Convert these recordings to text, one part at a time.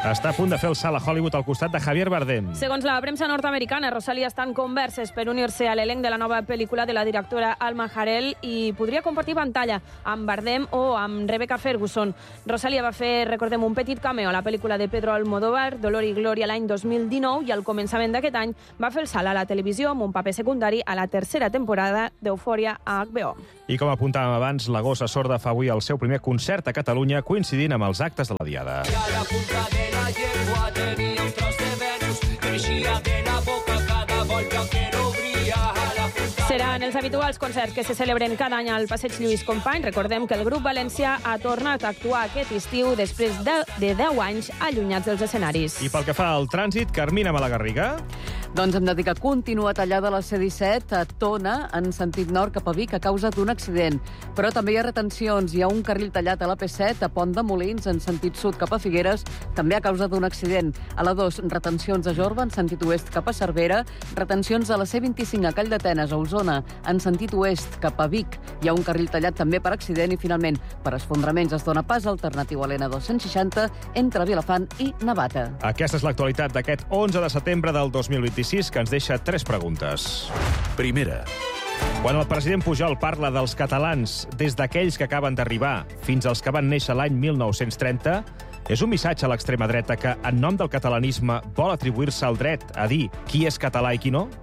Està a punt de fer el salt a Hollywood al costat de Javier Bardem. Segons la premsa nord-americana, Rosalía està en converses per unir-se a l'elenc de la nova pel·lícula de la directora Alma Har'el i podria compartir pantalla amb Bardem o amb Rebecca Ferguson. Rosalía va fer, recordem, un petit cameo a la pel·lícula de Pedro Almodóvar, Dolor i Glòria, l'any 2019, i al començament d'aquest any va fer el salt a la televisió amb un paper secundari a la tercera temporada d'Eufòria a HBO. I com apuntàvem abans, la Gossa Sorda fa avui el seu primer concert a Catalunya, coincidint amb els actes de la Diada. La llengua tenia un tros de Venus, creixia de la boca cada volta que l'obria a la punta. Seran els habituals concerts que se celebren cada any al Passeig Lluís Companys. Recordem que el grup valencià ha tornat a actuar aquest estiu després de 10 anys allunyats dels escenaris. I pel que fa al trànsit, Carmina Malagarriga. Doncs hem de dir que continua tallada la C-17 a Tona, en sentit nord cap a Vic, a causa d'un accident. Però també hi ha retencions. Hi ha un carril tallat a la P7 a Pont de Molins, en sentit sud cap a Figueres, també a causa d'un accident. A la 2, retencions a Jorba, en sentit oest cap a Cervera. Retencions a la C-25 a Call d'Atenes, a Osona, en sentit oest cap a Vic. Hi ha un carril tallat també per accident i, finalment, per esfondraments es dona pas alternatiu a l'N260 entre Vilafant i Navata. Aquesta és l'actualitat d'aquest 11 de setembre del 2026, que ens deixa 3 preguntes. Primera. Quan el president Pujol parla dels catalans des d'aquells que acaben d'arribar fins als que van néixer l'any 1930, és un missatge a l'extrema dreta que, en nom del catalanisme, vol atribuir-se el dret a dir qui és català i qui no?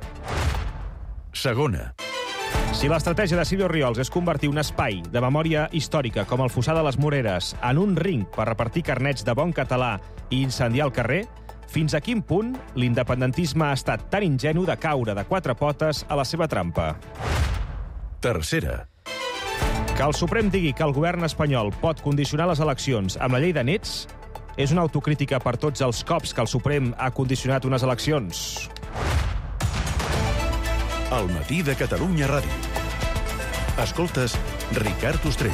Segona. Si l'estratègia de Silvio Riols és convertir un espai de memòria històrica com el Fossar de les Moreres en un ring per repartir carnets de bon català i incendiar el carrer, fins a quin punt l'independentisme ha estat tan ingenu de caure de 4 potes a la seva trampa? Tercera. Que el Suprem digui que el govern espanyol pot condicionar les eleccions amb la llei de nets és una autocrítica per tots els cops que el Suprem ha condicionat unes eleccions. El matí de Catalunya Ràdio. Escoltes Ricard Ostrell.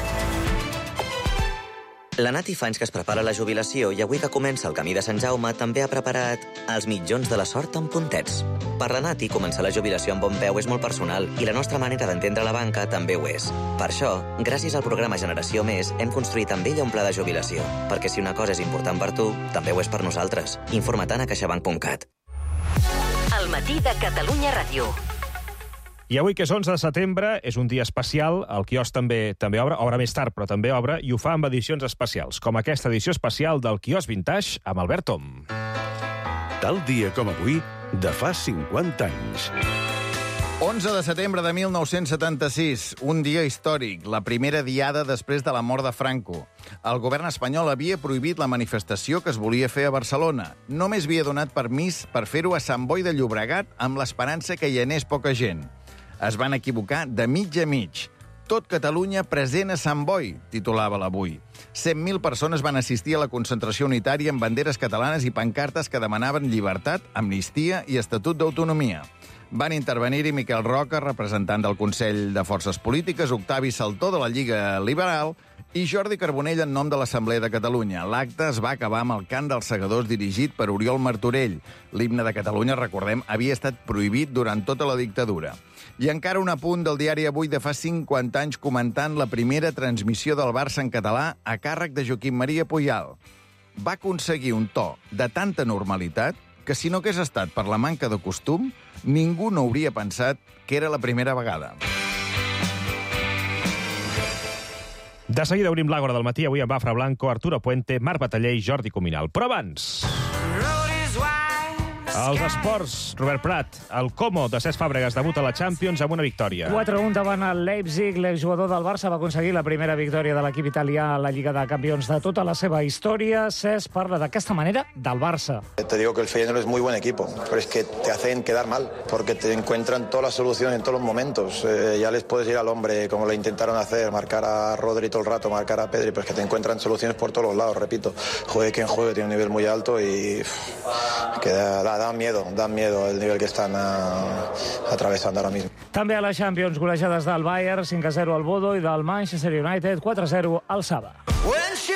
La Nati fa anys que es prepara la jubilació i avui que comença el camí de Sant Jaume també ha preparat els mitjons de la sort amb puntets. Per la Nati, començar la jubilació amb bon peu és molt personal i la nostra manera d'entendre la banca també ho és. Per això, gràcies al programa Generació Més, hem construït amb ella un pla de jubilació. Perquè si una cosa és important per tu, també ho és per nosaltres. Informa-te'n a caixabank.cat. El matí de Catalunya Ràdio. I avui, que és 11 de setembre, és un dia especial. El quiosc també obre més tard, però també obre, i ho fa amb edicions especials, com aquesta edició especial del Quiosc Vintage amb Albert Tom. Tal dia com avui, de fa 50 anys. 11 de setembre de 1976, un dia històric, la primera diada després de la mort de Franco. El govern espanyol havia prohibit la manifestació que es volia fer a Barcelona. Només havia donat permís per fer-ho a Sant Boi de Llobregat amb l'esperança que hi anés poca gent. Es van equivocar de mig a mig. Tot Catalunya present a Sant Boi, titulava l'Avui. 100.000 persones van assistir a la concentració unitària amb banderes catalanes i pancartes que demanaven llibertat, amnistia i estatut d'autonomia. Van intervenir-hi Miquel Roca, representant del Consell de Forces Polítiques, Octavi Saltó, de la Lliga Liberal, i Jordi Carbonell en nom de l'Assemblea de Catalunya. L'acte es va acabar amb el cant dels segadors dirigit per Oriol Martorell. L'himne de Catalunya, recordem, havia estat prohibit durant tota la dictadura. I encara un apunt del diari Avui de fa 50 anys comentant la primera transmissió del Barça en català a càrrec de Joaquim Maria Puyal. Va aconseguir un to de tanta normalitat que si no hagués estat per la manca de costum, ningú no hauria pensat que era la primera vegada. De seguida obrim l'Àgora del matí, avui amb Bafra Blanco, Arturo Puente, Marc Bataller i Jordi Cuminal. Però abans... Els esports, Robert Prat, el Como de Cesc Fàbregas debuta a la Champions amb una victòria. 4-1 davant el Leipzig. L'exjugador del Barça va aconseguir la primera victòria de l'equip italià a la Lliga de Campions de tota la seva història. Cesc parla d'aquesta manera del Barça. Te digo que el Feyenoord es muy buen equipo, pero es que te hacen quedar mal, porque te encuentran todas las soluciones en todos los momentos. Ya les puedes ir al hombre, como lo intentaron hacer, marcar a Rodri todo el rato, marcar a Pedri, pero es que te encuentran soluciones por todos los lados, repito. Juegue quien juegue, tiene un nivel muy alto y que da miedo el nivel que están atravesando ahora mismo. També a la Champions, golejades del Bayern, 5-0 al Bodo, i del Manchester United, 4-0 al Saba.